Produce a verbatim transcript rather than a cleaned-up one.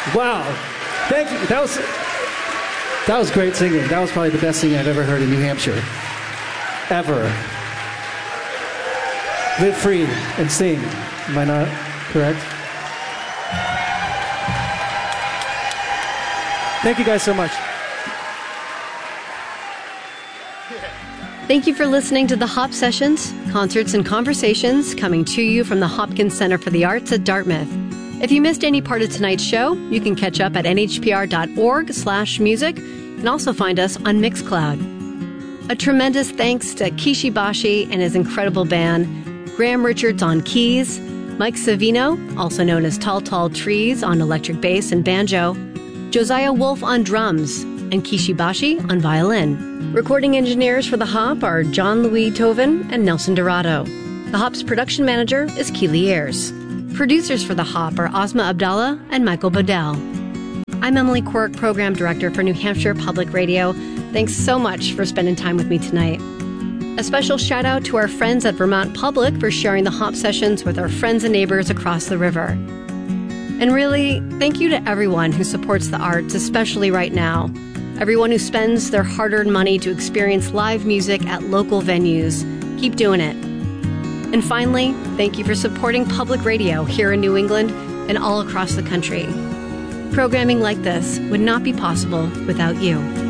Wow. Thank you. That was that was great singing. That was probably the best singing I've ever heard in New Hampshire. Ever. Live free and sing. Am I not correct? Thank you guys so much. Thank you for listening to the Hop Sessions, concerts and conversations coming to you from the Hopkins Center for the Arts at Dartmouth. If you missed any part of tonight's show, you can catch up at nhpr.org slash music and also find us on Mixcloud. A tremendous thanks to Kishi Bashi and his incredible band, Graham Richards on keys, Mike Savino, also known as Tall Tall Trees on electric bass and banjo, Josiah Wolf on drums, and Kishi Bashi on violin. Recording engineers for The Hop are John Louis Toven and Nelson Dorado. The Hop's production manager is Keely Ayers. Producers for The Hop are Ozma Abdallah and Michael Bodell. I'm Emily Quirk, Program Director for New Hampshire Public Radio. Thanks so much for spending time with me tonight. A special shout out to our friends at Vermont Public for sharing the Hop Sessions with our friends and neighbors across the river. And really, thank you to everyone who supports the arts, especially right now. Everyone who spends their hard-earned money to experience live music at local venues. Keep doing it. And finally, thank you for supporting public radio here in New England and all across the country. Programming like this would not be possible without you.